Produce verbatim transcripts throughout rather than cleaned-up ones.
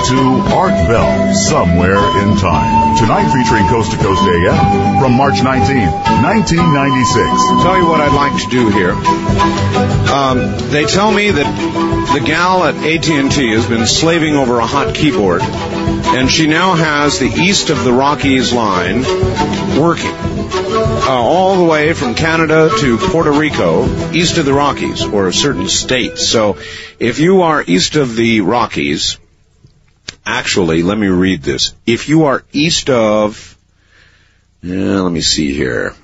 to Art Bell, Somewhere in Time. Tonight featuring Coast to Coast A M from March nineteenth, nineteen ninety-six. I'll tell you what I'd like to do here. Um, they tell me that the gal at A T and T has been slaving over a hot keyboard, and she now has the East of the Rockies line working. Uh, all the way from Canada to Puerto Rico, east of the Rockies, or certain states. So if you are east of the Rockies, actually, let me read this. If you are east of, yeah, let me see here.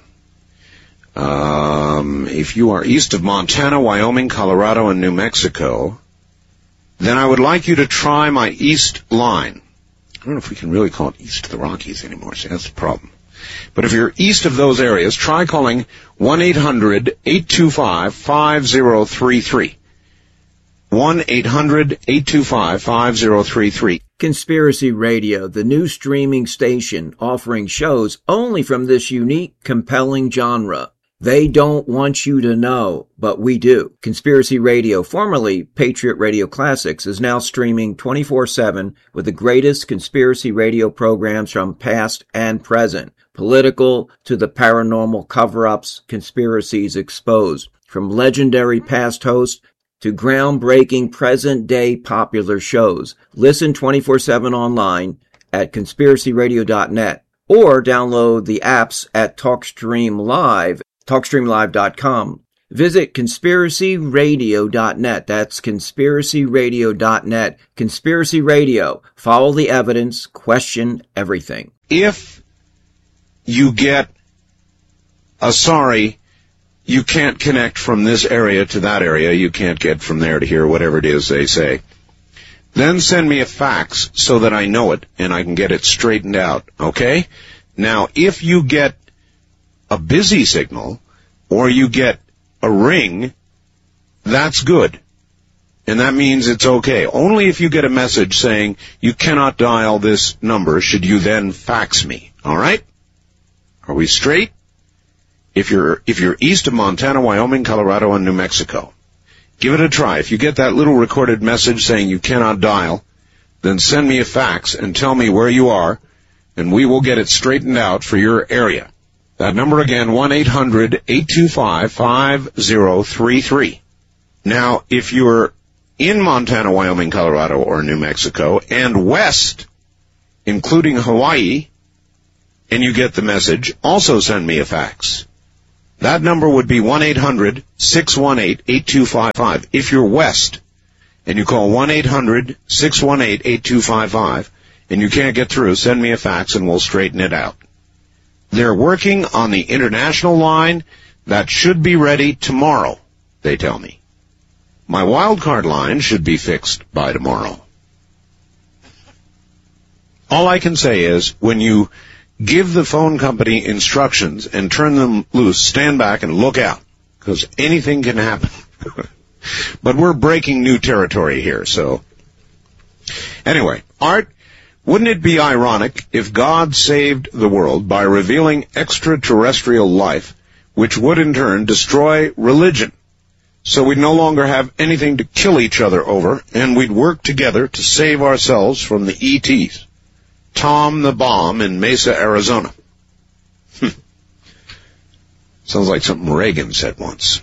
Um, if you are east of Montana, Wyoming, Colorado, and New Mexico, then I would like you to try my east line. I don't know if we can really call it east of the Rockies anymore. See, that's the problem. But if you're east of those areas, try calling one eight hundred, eight two five, five zero three three. one eight hundred, eight two five, five zero three three. Conspiracy Radio, the new streaming station offering shows only from this unique, compelling genre. They don't want you to know, but we do. Conspiracy Radio, formerly Patriot Radio Classics, is now streaming twenty-four seven with the greatest conspiracy radio programs from past and present. Political to the paranormal cover-ups, conspiracies exposed. From legendary past hosts to groundbreaking present-day popular shows. Listen twenty-four seven online at conspiracy radio dot net or download the apps at TalkStream Live, talk stream live dot com. Visit conspiracy radio dot net. That's conspiracy radio dot net. Conspiracy Radio. Follow the evidence. Question everything. If you get a sorry, you can't connect from this area to that area, you can't get from there to here, whatever it is they say, then send me a fax so that I know it and I can get it straightened out, okay? Now, if you get a busy signal or you get a ring, that's good. And that means it's okay. Only if you get a message saying you cannot dial this number should you then fax me, all right? Are we straight? If you're if you're east of Montana, Wyoming, Colorado, and New Mexico, give it a try. If you get that little recorded message saying you cannot dial, then send me a fax and tell me where you are, and we will get it straightened out for your area. That number again, one eight hundred, eight two five, five zero three three. Now, if you're in Montana, Wyoming, Colorado, or New Mexico, and west, including Hawaii, and you get the message, also send me a fax. That number would be one eight hundred, six one eight, eight two five five. If you're west, and you call one eight hundred, six one eight, eight two five five, and you can't get through, send me a fax and we'll straighten it out. They're working on the international line. That should be ready tomorrow, they tell me. My wildcard line should be fixed by tomorrow. All I can say is, when you give the phone company instructions and turn them loose, stand back and look out, because anything can happen. But we're breaking new territory here, so. Anyway, Art, wouldn't it be ironic if God saved the world by revealing extraterrestrial life, which would in turn destroy religion, so we'd no longer have anything to kill each other over, and we'd work together to save ourselves from the E Ts? Tom the Bomb in Mesa, Arizona. Hm. Sounds like something Reagan said once.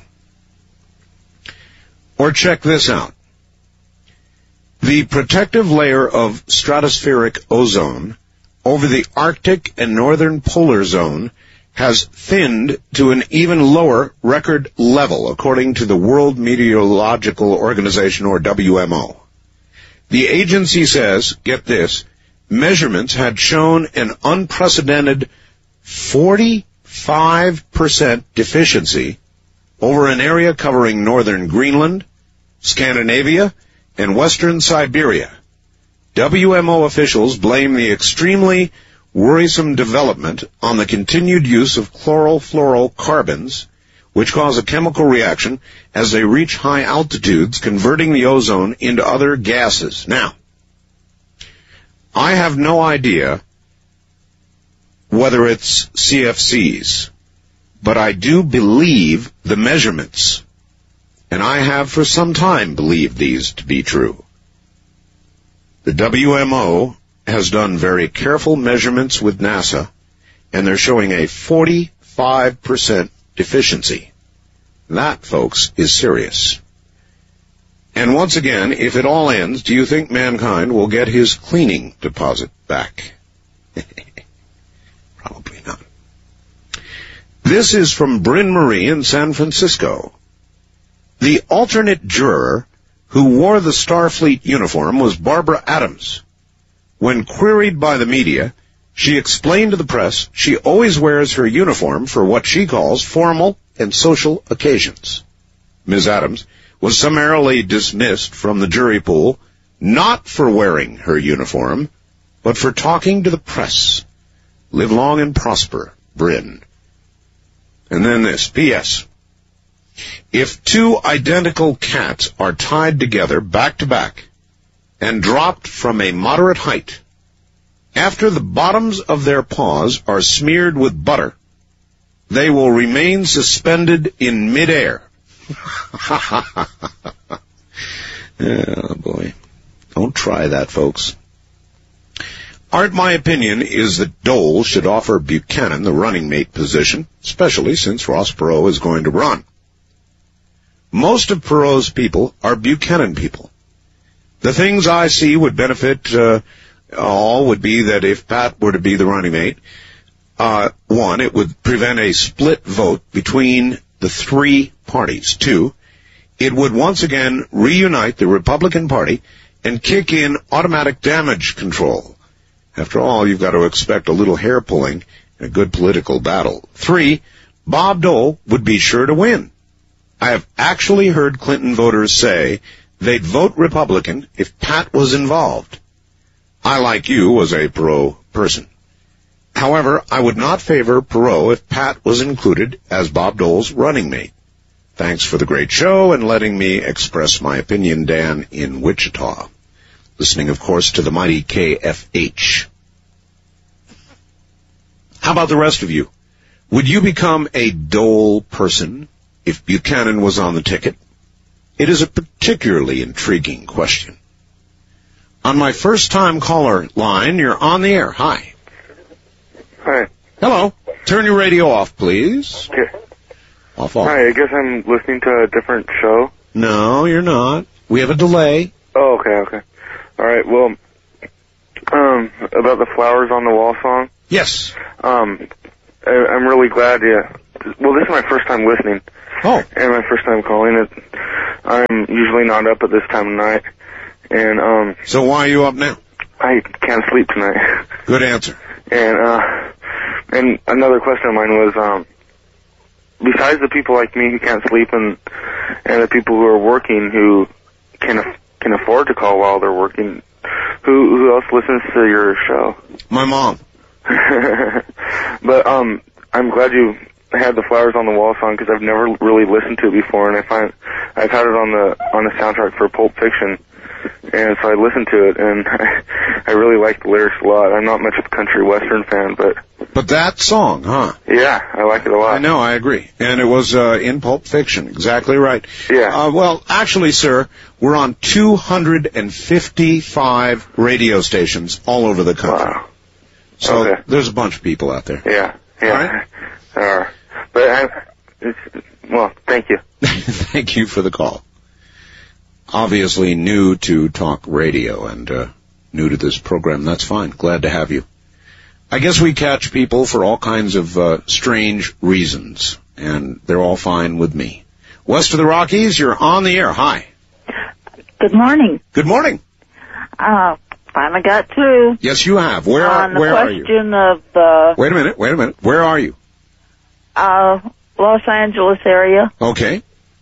Or check this out. The protective layer of stratospheric ozone over the Arctic and northern polar zone has thinned to an even lower record level, according to the World Meteorological Organization, or W M O. The agency says, get this, measurements had shown an unprecedented forty-five percent deficiency over an area covering northern Greenland, Scandinavia, and western Siberia. W M O officials blame the extremely worrisome development on the continued use of chlorofluorocarbons, which cause a chemical reaction as they reach high altitudes, converting the ozone into other gases. Now, I have no idea whether it's C F Cs, but I do believe the measurements, and I have for some time believed these to be true. The W M O has done very careful measurements with NASA, and they're showing a forty-five percent deficiency. That, folks, is serious. And once again, if it all ends, do you think mankind will get his cleaning deposit back? Probably not. This is from Bryn Marie in San Francisco. The alternate juror who wore the Starfleet uniform was Barbara Adams. When queried by the media, she explained to the press she always wears her uniform for what she calls formal and social occasions. Miz Adams was summarily dismissed from the jury pool, not for wearing her uniform, but for talking to the press. Live long and prosper, Bryn. And then this, P S If two identical cats are tied together back to back and dropped from a moderate height, after the bottoms of their paws are smeared with butter, they will remain suspended in midair. Oh, boy. Don't try that, folks. Art, my opinion is that Dole should offer Buchanan the running mate position, especially since Ross Perot is going to run. Most of Perot's people are Buchanan people. The things I see would benefit uh, all would be that if Pat were to be the running mate, uh, one, it would prevent a split vote between the three parties. Two, it would once again reunite the Republican Party and kick in automatic damage control. After all, you've got to expect a little hair pulling in a good political battle. Three, Bob Dole would be sure to win. I have actually heard Clinton voters say they'd vote Republican if Pat was involved. I, like you, was a Perot person. However, I would not favor Perot if Pat was included as Bob Dole's running mate. Thanks for the great show and letting me express my opinion, Dan, in Wichita. Listening, of course, to the mighty K F H. How about the rest of you? Would you become a Dole person if Buchanan was on the ticket? It is a particularly intriguing question. On my first-time caller line, you're on the air. Hi. Hi. Hello. Turn your radio off, please. Okay. Off, off. Hi, I guess I'm listening to a different show. No, you're not. We have a delay. Oh, okay, okay. All right, well, um, about the Flowers on the Wall song. Yes. Um, I, I'm really glad you... Well, this is my first time listening. Oh. And my first time calling it. I'm usually not up at this time of night. And, um... So why are you up now? I can't sleep tonight. Good answer. And, uh... And another question of mine was, um... besides the people like me who can't sleep and and the people who are working who can af- can afford to call while they're working, who who else listens to your show? My mom. But um, I'm glad you had the Flowers on the Wall song because I've never really listened to it before, and I find I've had it on the on the soundtrack for Pulp Fiction, and so I listened to it, and I, I really like the lyrics a lot. I'm not much of a country western fan, but But that song, huh? yeah, I like it a lot. I know, I agree. And it was uh, in Pulp Fiction. Exactly right. Yeah. Uh, well, actually, sir, we're on two hundred fifty-five radio stations all over the country. Wow. So Okay. there's a bunch of people out there. Yeah, yeah. All right. Uh, but I, it's, well, thank you. Thank you for the call. Obviously new to talk radio and uh, new to this program. That's fine. Glad to have you. I guess we catch people for all kinds of uh, strange reasons, and they're all fine with me. West of the Rockies, you're on the air. Hi. Good morning. Good morning. Uh, finally got through. Yes, you have. Where On are the where are you? question of, uh, Wait a minute. Wait a minute. Where are you? uh, Los Angeles area. Okay.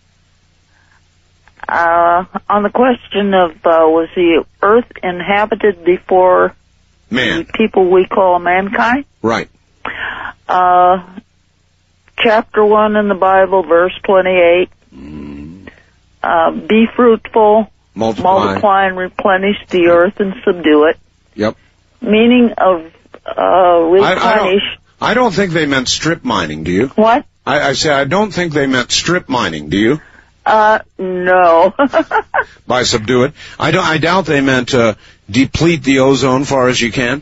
Uh, on the question of, uh, was the earth inhabited before Man. the people we call mankind? Right. Uh, chapter one in the Bible, verse twenty-eight. Mm. Uh, be fruitful, Multiply. multiply and replenish the earth and subdue it. Yep. Meaning of, uh, I, replenish. I, don't, I don't think they meant strip mining, do you? What? I, I say I don't think they meant strip mining, do you? Uh, no. By subdue it. I, don't, I doubt they meant uh, deplete the ozone far as you can.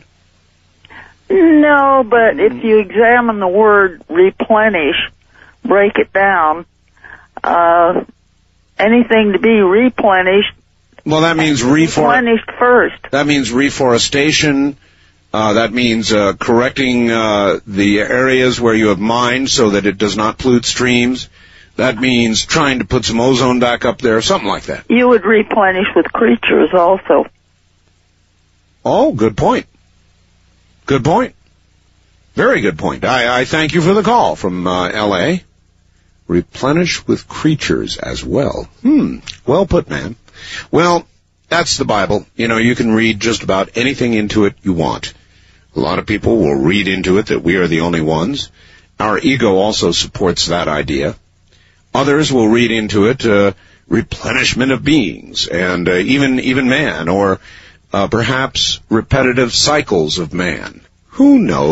No, but if you examine the word replenish, break it down, uh, anything to be replenished. Well, that means refor- replenished first. That means reforestation. Uh, that means uh, correcting uh, the areas where you have mined so that it does not pollute streams. That means trying to put some ozone back up there, something like that. You would replenish with creatures also. Oh, good point. Good point. Very good point. I, I thank you for the call from uh, L A Replenish with creatures as well. Hmm. Well put, man. Well, that's the Bible. You know, you can read just about anything into it you want. A lot of people will read into it that we are the only ones. Our ego also supports that idea. Others will read into it uh, replenishment of beings and uh, even even man, or uh, perhaps repetitive cycles of man. Who knows?